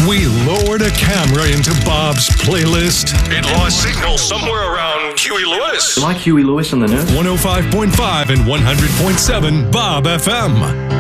We lowered a camera into Bob's playlist. It lost signal somewhere around Huey Lewis. Like Huey Lewis and the News? 105.5 and 100.7 Bob FM.